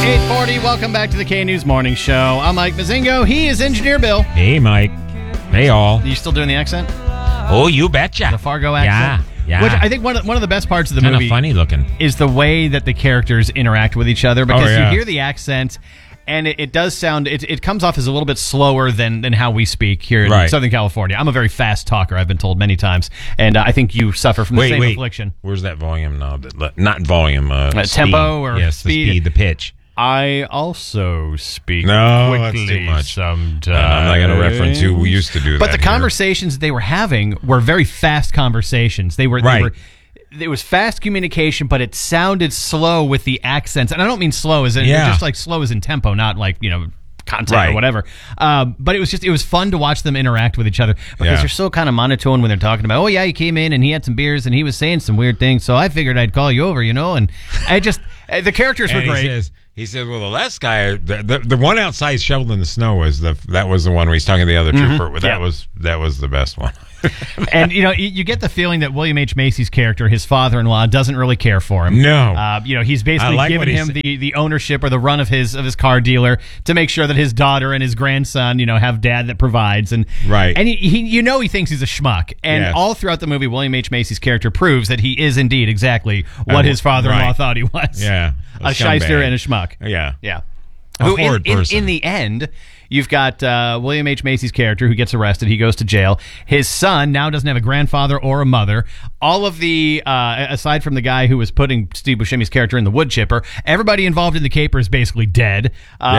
8:40. Welcome back to the K News Morning Show. I'm Mike Mazingo. He is Engineer Bill. Hey, Mike. Hey, all. Are you still doing the accent? Oh, you betcha. The Fargo accent? Yeah. Which I think one of the best parts of the Kind movie of funny looking. is the way that the characters interact with each other, because yeah. you hear the accent and it does sound, it comes off as a little bit slower than how we speak here in Southern California. I'm a very fast talker, I've been told many times, and I think you suffer from the same affliction. Where's that volume knob? Not volume. Tempo or yes, speed? The pitch. I also speak quickly that's too much. sometimes. I'm not going to reference who we used to do that. But the conversations that they were having were very fast conversations. They were it was fast communication, but it sounded slow with the accents. And I don't mean slow as in just like slow as in tempo, not like, content or whatever. But it was fun to watch them interact with each other, because they're so kind of monotone when they're talking about, oh yeah, he came in and he had some beers and he was saying some weird things, so I figured I'd call you over, and I just the characters were great. He said, well, the last guy, the one outside shoveling the snow that was the one where he's talking to the other trooper. Well, that was the best one. And you get the feeling that William H. Macy's character, his father-in-law, doesn't really care for him. No, he's basically giving him the ownership or the run of his car dealer to make sure that his daughter and his grandson, have dad that provides. And and he thinks he's a schmuck. And all throughout the movie, William H. Macy's character proves that he is indeed exactly what his father-in-law thought he was. Yeah, a shyster and a schmuck. Yeah. Who in the end, you've got William H. Macy's character who gets arrested. He goes to jail. His son now doesn't have a grandfather or a mother. All of the, aside from the guy who was putting Steve Buscemi's character in the wood chipper, everybody involved in the caper is basically dead.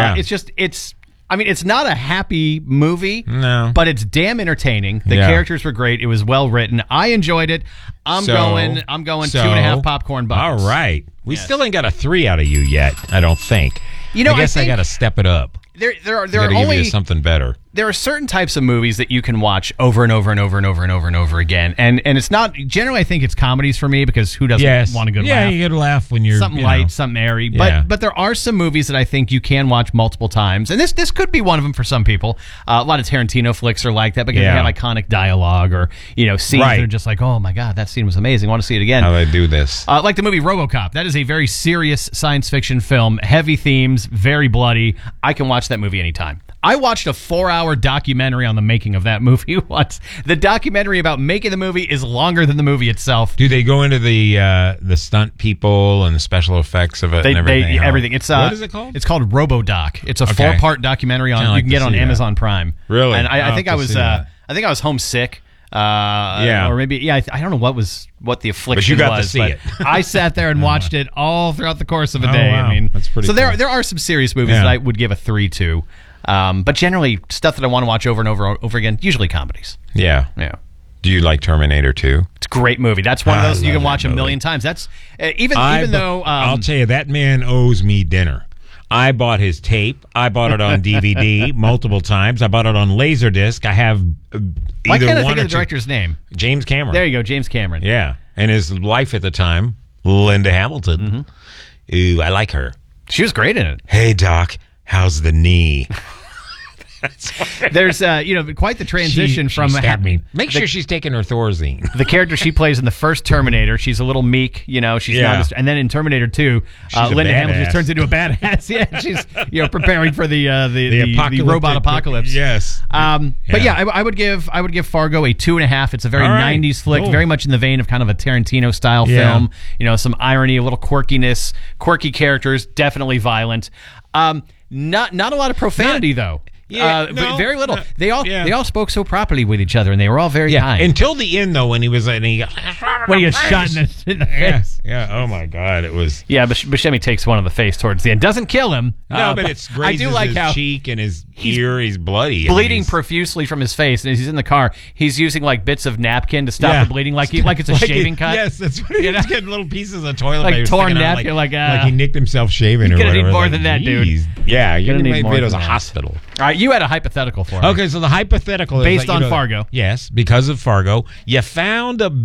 It's not a happy movie, but it's damn entertaining. The characters were great. It was well written. I enjoyed it. I'm going 2.5 popcorn buckets. All right. We still ain't got a 3 out of you yet, I don't think. I guess I got to step it up. There are give you something better. There are certain types of movies that you can watch over and over and over and over and over and over again, and it's not generally. I think it's comedies for me, because who doesn't want a good laugh? Yeah, you get a laugh when you're something light, something airy. But there are some movies that I think you can watch multiple times, and this could be one of them for some people. A lot of Tarantino flicks are like that, because they have iconic dialogue or scenes that are just like, oh my god, that scene was amazing. I want to see it again. How they do this? Like the movie RoboCop. That is a very serious science fiction film, heavy themes, very bloody. I can watch that movie anytime. I watched a 4-hour documentary on the making of that movie once. The documentary about making the movie is longer than the movie itself. Do they go into the stunt people and the special effects of it and everything? Everything. What is it called? It's called RoboDoc. It's a 4-part documentary on you can get on Amazon Prime. Really? And I think I was homesick. Or maybe I don't know what the affliction was. But you got to see it. I sat there and watched it all throughout the course of a day. Wow. I mean, that's pretty. So cool. there are some serious movies that I would give a 3 to. But generally, stuff that I want to watch over and over again, usually comedies. Yeah. Do you like Terminator 2? It's a great movie. That's one of those you can watch a million times. That's even though I'll tell you, that man owes me dinner. I bought his tape. I bought it on DVD multiple times. I bought it on Laserdisc. I have why can't I think of the director's name? James Cameron. There you go, James Cameron. Yeah, and his wife at the time, Linda Hamilton. Ooh, I like her. She was great in it. Hey, Doc, how's the knee? There's quite the transition from me. Make sure she's taking her Thorazine. The character she plays in the first Terminator, she's a little meek, she's not. And then in Terminator 2, Linda Hamilton just turns into a badass. Yeah, she's preparing for the robot apocalypse. Yes. But I would give Fargo a 2.5. It's a very 90s flick, very much in the vein of kind of a Tarantino style film. Some irony, a little quirkiness, quirky characters, definitely violent. Not a lot of profanity though. Very little. They all spoke so properly with each other, and they were all very kind. Until the end, though, when he gets shot in the face. Yeah. Oh my God, it was. Yeah, but Buscemi takes one in the face towards the end. Doesn't kill him. No, but it's grazes his cheek and his ear. He's bloody, bleeding profusely from his face, and as he's in the car, he's using like bits of napkin to stop the bleeding, like it's a shaving cut. Yes, that's what he's getting little pieces of toilet paper, torn napkin, like he nicked himself shaving. You're gonna need more than that, dude. Yeah, you're gonna need more. It was a hospital. All right, you had a hypothetical for me. Okay, so the hypothetical is based on Fargo. Yes, because of Fargo. You found a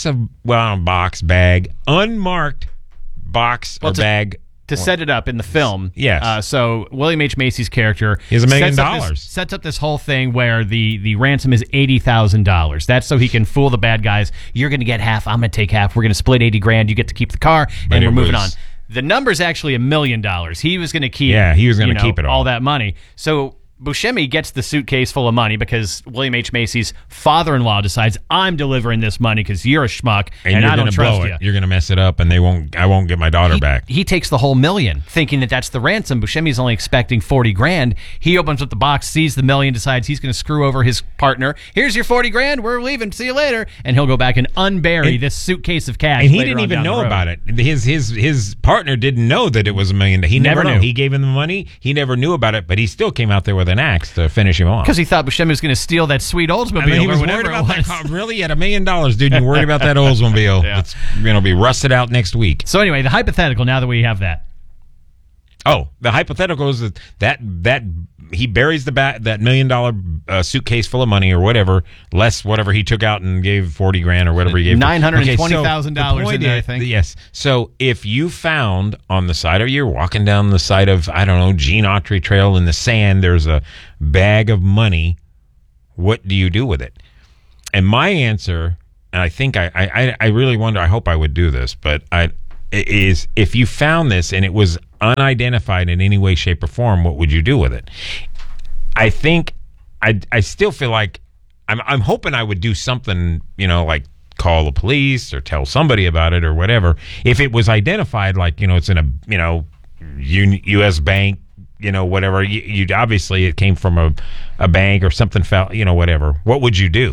bag, unmarked box or bag. To set it up in the film. Yes. So William H. Macy's character is $1 million. Sets up this whole thing where the ransom is $80,000. That's so he can fool the bad guys. You're going to get half. I'm going to take half. We're going to split $80,000. You get to keep the car, and we're moving on. The number's actually $1 million. He was going to keep. Yeah, he was going to keep it all that money. So Buscemi gets the suitcase full of money because William H. Macy's father-in-law decides, I'm delivering this money because you're a schmuck and I don't trust you. You're going to mess it up and I won't get my daughter back. He takes the whole $1 million thinking that that's the ransom. Buscemi's only expecting $40,000. He opens up the box, sees the $1 million, decides he's going to screw over his partner. Here's your $40,000. We're leaving. See you later. And he'll go back and unbury this suitcase of cash. And he didn't even know about it. His partner didn't know that it was $1 million. He never knew. He gave him the money. He never knew about it, but he still came out there with an axe to finish him off. Because he thought Buscemi was going to steal that sweet Oldsmobile he was or whatever worried about it was. that car. Really? At $1 million, dude, you're worried about that Oldsmobile. Yeah. It's going to be rusted out next week. So anyway, the hypothetical, now that we have that. Oh, the hypothetical is that he buries that $1 million suitcase full of money or whatever, less whatever he took out and gave $40,000 or whatever he gave. $920,000 in there, I think. Yes. So if you found on the side of you're walking down the side of Gene Autry Trail in the sand, there's a bag of money. What do you do with it? And my answer, and I think I really wonder. I hope I would do this, but is if you found this and it was unidentified in any way, shape, or form, what would you do with it? I think I still feel like I'm hoping I would do something, like call the police or tell somebody about it or whatever. If it was identified, like it's in a U.S. bank, whatever. You obviously it came from a bank or something fell, whatever. What would you do?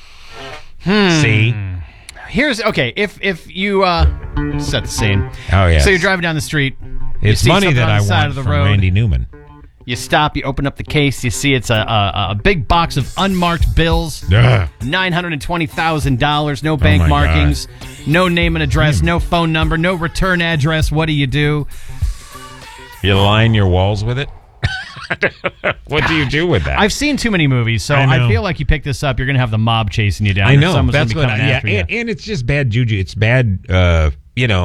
See. Here's if you set the scene. Oh yeah. So you're driving down the street. It's money that I want from Randy Newman. You stop. You open up the case. You see it's a big box of unmarked bills. $920,000. No bank markings. God. No name and address. No phone number. No return address. What do? You line your walls with it. What do you do with that? I've seen too many movies, so I feel like you pick this up, you're going to have the mob chasing you down. I know. That's what. And it's just bad juju. It's bad. Bad.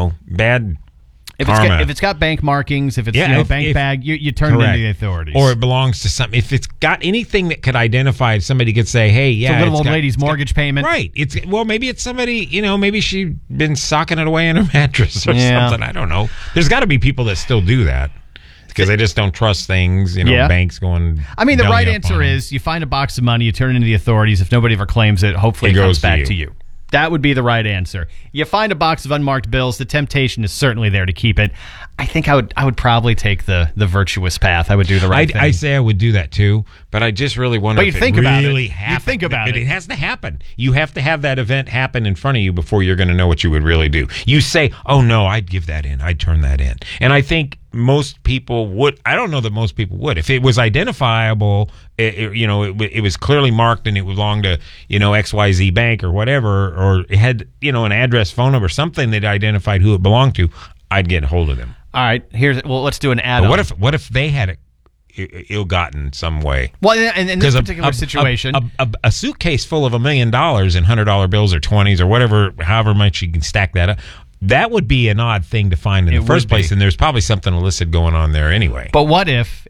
If it's got bank markings, if it's bank bag, you turn it into the authorities. Or it belongs to something. If it's got anything that could identify, somebody could say, "Hey, yeah, it's a little old lady's mortgage payment." Right. Maybe it's somebody. Maybe she's been socking it away in her mattress or something. I don't know. There's got to be people that still do that. Because they just don't trust things, banks going. I mean, the right answer is you find a box of money, you turn it into the authorities. If nobody ever claims it, hopefully it comes back to you. That would be the right answer. You find a box of unmarked bills. The temptation is certainly there to keep it. I think I would probably take the virtuous path. I would do the right thing. I say I would do that too, but I just really wonder if it really happened. You think about it. It has to happen. You have to have that event happen in front of you before you're going to know what you would really do. You say, "Oh no, I'd give that in. I'd turn that in," and I think most people would. I don't know that most people would. If it was identifiable, it was clearly marked and it belonged to XYZ bank or whatever, or it had an address, phone number, something that identified who it belonged to, I'd get hold of them. All right, let's do an add-on. What if they had it ill-gotten some way? Well, in this particular situation, a suitcase full of $1 million in $100 bills or 20s or whatever, however much you can stack that up. That would be an odd thing to find in the first place, and there's probably something illicit going on there anyway. But what if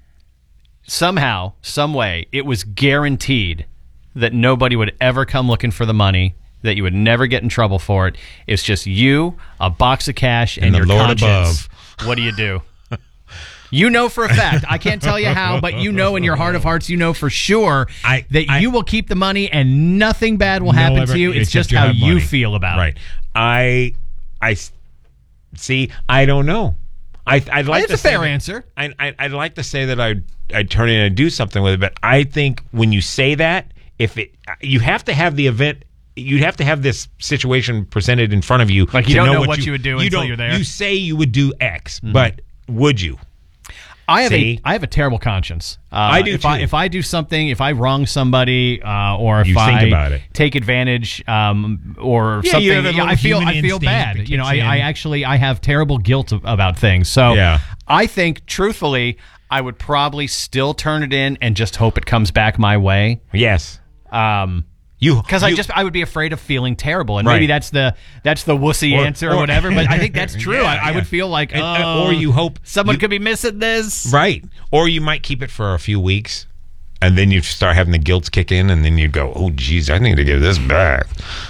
somehow, some way, it was guaranteed that nobody would ever come looking for the money, that you would never get in trouble for it? It's just you, a box of cash, and your Lord conscience. Above. What do you do? You know for a fact. I can't tell you how, but in your heart of hearts, for sure that you will keep the money and nothing bad will happen to you. It's just how you feel about it. Right. I see. I don't know. I'd like to say a fair answer. I'd like to say that I'd turn in and do something with it, but I think when you say that, you have to have the event. You'd have to have this situation presented in front of you. Like you don't know what you would do until you're there. You say you would do X, but would you? I have a terrible conscience. I do too. If I do something, if I wrong somebody, or if I take advantage, or something, I feel bad. I have terrible guilt about things. So I think, truthfully, I would probably still turn it in and just hope it comes back my way. Yes. Because I would be afraid of feeling terrible, and maybe that's the wussy answer or whatever. But I think that's true. I would feel like, or you hope someone could be missing this, right? Or you might keep it for a few weeks, and then you start having the guilt kick in, and then you go, "Oh, geez, I need to give this back."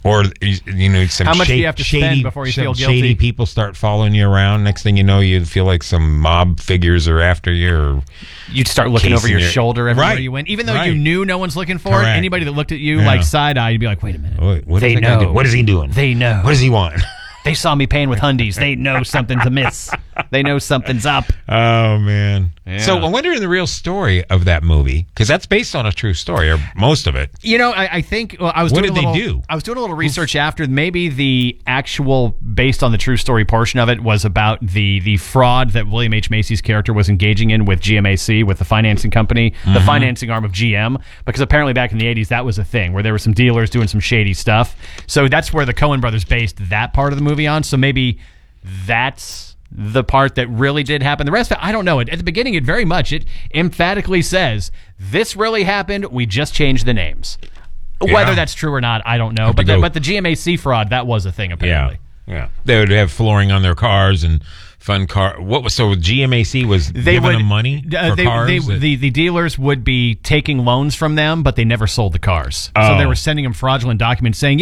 Or, some how much do you have to spend before you feel guilty? Shady people start following you around. Next thing you know, you feel like some mob figures are after you. Or you'd start looking over your shoulder everywhere you went. Even though you knew no one's looking for it, anybody that looked at you like side-eye, you'd be like, wait a minute. What is he doing? They know. What does he want? They saw me paying with hundies. They know something's amiss. They know something's up. Oh, man. Yeah. So I wonder the real story of that movie, because that's based on a true story, or most of it. I think I was what doing did they do? I was doing a little research after. Maybe the actual, based on the true story portion of it, was about the fraud that William H. Macy's character was engaging in with GMAC, with the financing company, the financing arm of GM, because apparently back in the 80s, that was a thing, where there were some dealers doing some shady stuff. So that's where the Coen brothers based that part of the movie on. So maybe that's the part that really did happen. The rest of it, I don't know. At the beginning, it emphatically says, this really happened, we just changed the names. Yeah. Whether that's true or not, I don't know. But the GMAC fraud, that was a thing, apparently. Yeah. They would have flooring on their cars and fun car. So GMAC was giving them money for cars? The dealers would be taking loans from them, but they never sold the cars. Oh. So they were sending them fraudulent documents saying,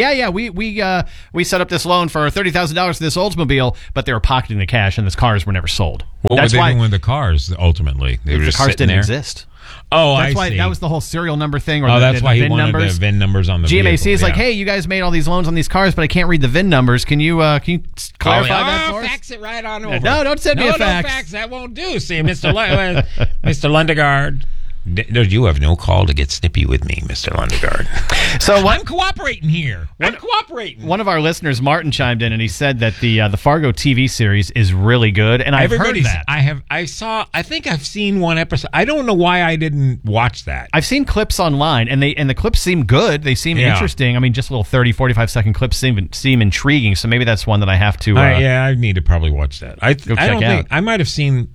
we set up this loan for $30,000 for this Oldsmobile, but they were pocketing the cash and the cars were never sold. What were they doing with the cars, ultimately? They were just the cars didn't there? exist. Oh, that's why see. That was the whole serial number thing. Or that's why he VIN wanted numbers. the VIN numbers on the GMAC vehicle. is like, hey, you guys made all these loans on these cars, but I can't read the VIN numbers. Can you clarify that for us? Fax it right on over. No, don't send me a fax. No fax. That won't do. See, Mr. Lundegaard. You have no call to get snippy with me, Mr. Lundegaard. So I'm cooperating here. One of our listeners, Martin, chimed in and he said that the Fargo TV series is really good, and I've heard that. I think I've seen one episode. I don't know why I didn't watch that. I've seen clips online, and the clips seem good. They seem interesting. I mean, just little 30, 45-second clips seem intriguing. So maybe that's one that I have to. I need to probably watch that. I don't think I might have seen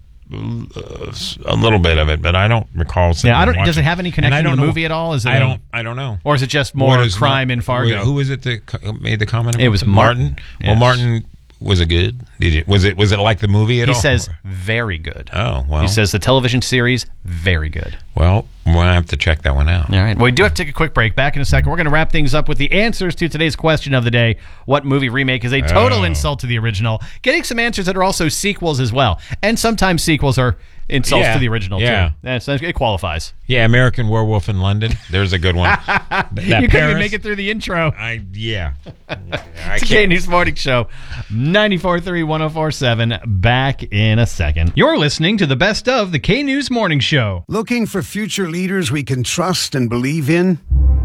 a little bit of it, but I don't recall. Does it have any connection to the movie at all? I don't know. Or is it just more crime in Fargo? Who was it that made the comment? It was Martin. Yes. Well, Martin, was it good? Was it like the movie at all? He says very good. Oh, well. He says the television series very good. Well, we'll have to check that one out. All right. Well, we do have to take a quick break. Back in a second. We're going to wrap things up with the answers to today's question of the day. What movie remake is a total insult to the original? Getting some answers that are also sequels as well. And sometimes sequels are insults to the original, too. So it qualifies. Yeah, American Werewolf in London. There's a good one. You couldn't even make it through the intro. It's K News Morning Show, 94.3, 104.7. Back in a second. You're listening to the best of the K News Morning Show. Looking for future leaders we can trust and believe in?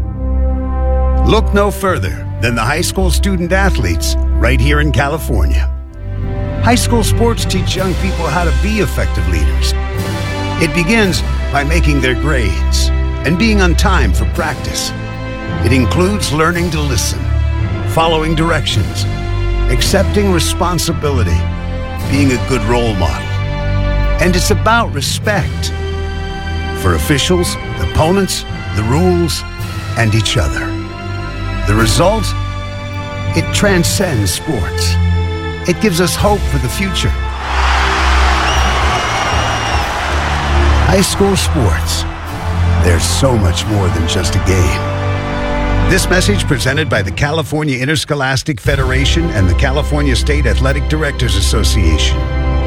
Look no further than the high school student athletes right here in California. High school sports teach young people how to be effective leaders. It begins by making their grades and being on time for practice. It includes learning to listen, following directions, accepting responsibility, being a good role model. And it's about respect for officials, opponents, the rules, and each other. The result? It transcends sports. It gives us hope for the future. High school sports. There's so much more than just a game. This message presented by the California Interscholastic Federation and the California State Athletic Directors Association.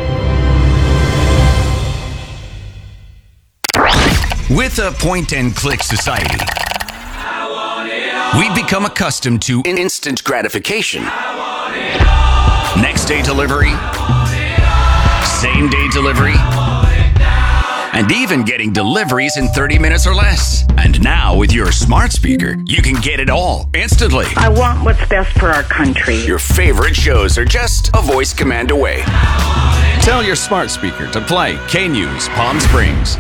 With a point-and-click society, we've become accustomed to instant gratification. Next-day delivery, same-day delivery, and even getting deliveries in 30 minutes or less. And now, with your smart speaker, you can get it all instantly. I want what's best for our country. Your favorite shows are just a voice command away. Tell your smart speaker to play K-News Palm Springs.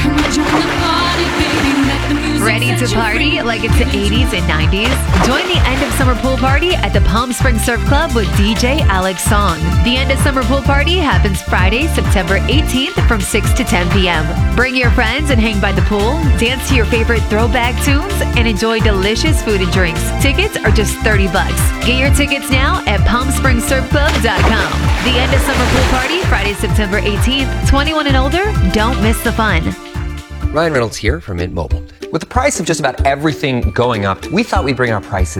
Ready to party like it's the 80s and 90s? Join the end of summer pool party at the Palm Springs Surf Club with DJ Alex Song. The end of summer pool party happens Friday, September 18th from 6 to 10 p.m. Bring your friends and hang by the pool, dance to your favorite throwback tunes, and enjoy delicious food and drinks. Tickets are just $30. Get your tickets now at PalmSpringsSurfClub.com. The end of summer pool party, Friday, September 18th. 21 and older, don't miss the fun. Ryan Reynolds here from Mint Mobile. With the price of just about everything going up, we thought we'd bring our prices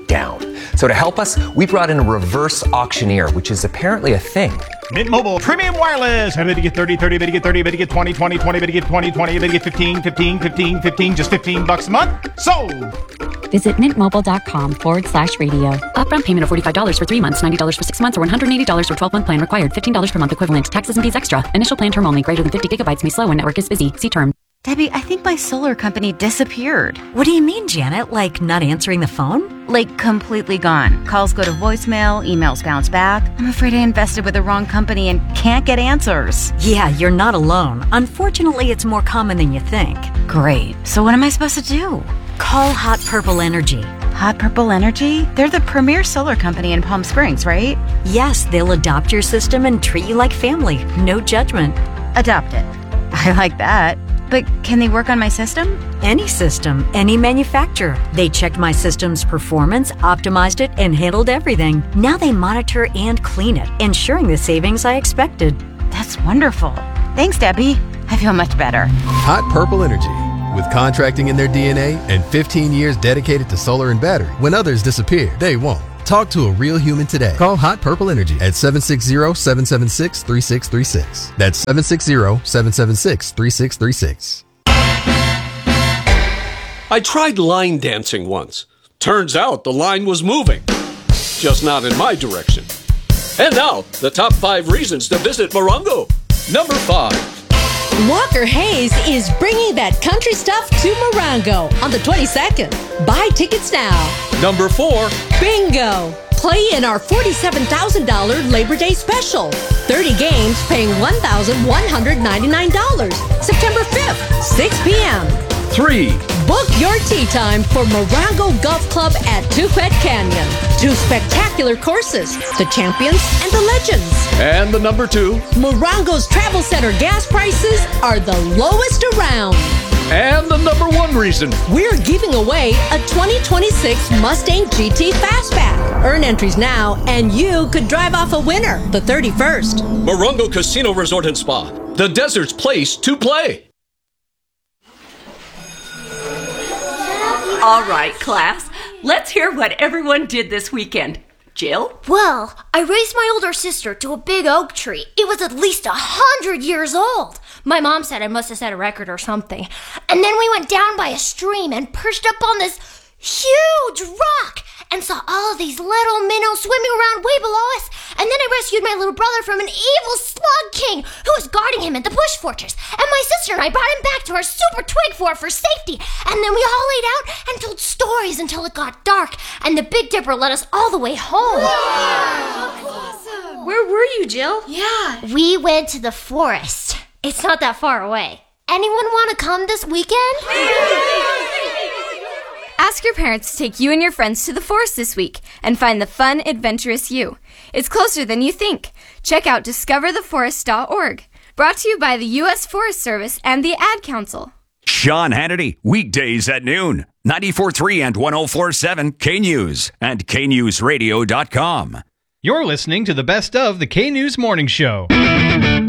down. So to help us, we brought in a reverse auctioneer, which is apparently a thing. Mint Mobile Premium Wireless. How to get 30, 30, better get 30, better get 20, 20, 20, better get 20, 20, better get 15, 15, 15, 15, just $15 a month. Sold! Visit mintmobile.com/radio. Upfront payment of $45 for 3 months, $90 for 6 months, or $180 for 12-month plan required. $15 per month equivalent. Taxes and fees extra. Initial plan term only. Greater than 50 gigabytes may slow when network is busy. See term. Debbie, I think my solar company disappeared. What do you mean, Janet? Like not answering the phone? Like completely gone. Calls go to voicemail, emails bounce back. I'm afraid I invested with the wrong company and can't get answers. Yeah, you're not alone. Unfortunately, it's more common than you think. Great. So what am I supposed to do? Call Hot Purple Energy. Hot Purple Energy? They're the premier solar company in Palm Springs, right? Yes, they'll adopt your system and treat you like family. No judgment. Adopt it. I like that. But can they work on my system? Any system, any manufacturer. They checked my system's performance, optimized it, and handled everything. Now they monitor and clean it, ensuring the savings I expected. That's wonderful. Thanks, Debbie. I feel much better. Hot Purple Energy. With contracting in their DNA and 15 years dedicated to solar and battery, when others disappear, they won't. Talk to a real human today. Call Hot Purple Energy at 760-776-3636. That's 760-776-3636. I tried line dancing once. Turns out the line was moving. Just not in my direction. And now, the top 5 reasons to visit Morongo. Number 5. Walker Hayes is bringing that country stuff to Morongo on the 22nd. Buy tickets now. Number 4. Bingo. Play in our $47,000 Labor Day special. 30 games paying $1,199. September 5th, 6 p.m. 3. Book your tee time for Morongo Golf Club at Tupet Canyon. 2 spectacular courses, the champions and the legends. And the number 2. Morongo's Travel Center gas prices are the lowest around. And the number 1 reason. We're giving away a 2026 Mustang GT Fastback. Earn entries now, and you could drive off a winner the 31st. Morongo Casino Resort and Spa. The desert's place to play. All right, class. Let's hear what everyone did this weekend. Jill? Well, I raised my older sister to a big oak tree. It was at least 100 years old. My mom said I must have set a record or something. And then we went down by a stream and perched up on this huge rock and saw all of these little minnows swimming around way below us. And then I rescued my little brother from an evil slug king who was guarding him at the bush fortress. And my sister and I brought him back to our super twig fort for safety. And then we all laid out and told stories until it got dark. And the Big Dipper led us all the way home. Wow. Awesome. Where were you, Jill? Yeah. We went to the forest. It's not that far away. Anyone want to come this weekend? Ask your parents to take you and your friends to the forest this week and find the fun, adventurous you. It's closer than you think. Check out discovertheforest.org. Brought to you by the U.S. Forest Service and the Ad Council. Sean Hannity, weekdays at noon. 94.3 and 104.7 K-News and knewsradio.com. You're listening to the best of the K-News Morning Show.